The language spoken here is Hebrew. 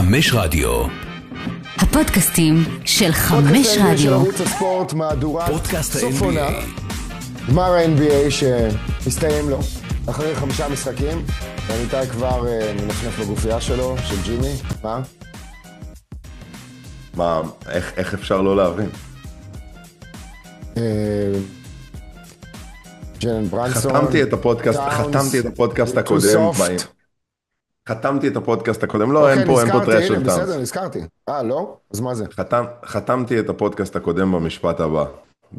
חמש רדיו. הפודקאסטים של חמש פודקאסט ה-NBA של רדיו. ערוץ הספורט, מהדורת פודקאסט סוף עונה. ה-NBA. גמר ה-NBA שמסתיים לו אחרי 5 משחקים. ואניתי כבר מנפנף בגופייה שלו, של ג'ימי. מה, איך אפשר לא להבין? ג'לן ברנסון. חתמתי את הפודקאסט הקודם. חתמתי את הפודקאסט הקודם. לא, אין פה טרש של טאונס. בסדר, נזכרתי. לא? אז מה זה? חתמתי את הפודקאסט הקודם במשפט הבא.